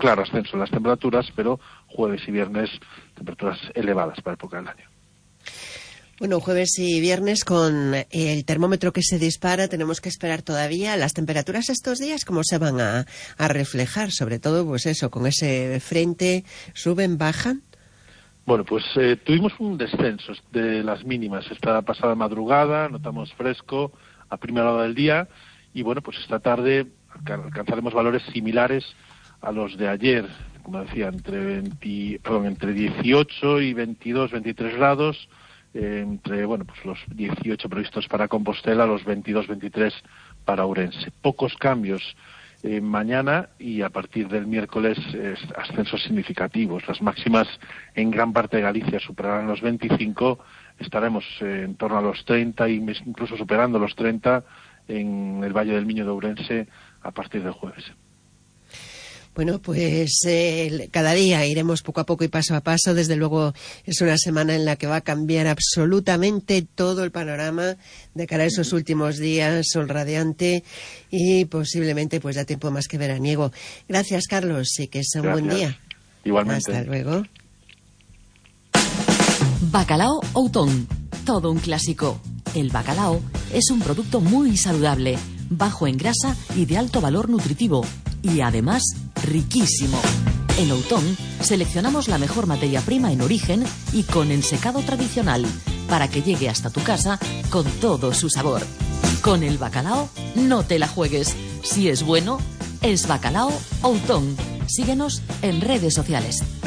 claro ascenso en las temperaturas, pero jueves y viernes temperaturas elevadas para la época del año. Bueno, jueves y viernes con el termómetro que se dispara, tenemos que esperar todavía. Las temperaturas estos días, ¿cómo se van a reflejar? Sobre todo, pues eso, con ese frente, ¿suben, bajan? Bueno, pues tuvimos un descenso de las mínimas esta pasada madrugada, notamos fresco a primera hora del día y bueno, pues esta tarde alcanzaremos valores similares a los de ayer, como decía, entre 18 y 22, 23 grados, entre bueno, pues los 18 previstos para Compostela, los 22, 23 para Ourense. Pocos cambios mañana y a partir del miércoles ascensos significativos. Las máximas en gran parte de Galicia superarán los 25, estaremos en torno a los 30 y incluso superando los 30 en el Valle del Miño de Ourense a partir del jueves. Bueno, pues cada día iremos poco a poco y paso a paso. Desde luego es una semana en la que va a cambiar absolutamente todo el panorama de cara a esos últimos días, sol radiante y posiblemente pues da tiempo más que veraniego. Gracias, Carlos, y que sea un buen día. Igualmente. Hasta luego. Bacalao Outón, todo un clásico. El bacalao es un producto muy saludable, bajo en grasa y de alto valor nutritivo. Y además, riquísimo. En Outón seleccionamos la mejor materia prima en origen y con ensecado tradicional para que llegue hasta tu casa con todo su sabor. Con el bacalao no te la juegues. Si es bueno, es Bacalao Outón. Síguenos en redes sociales.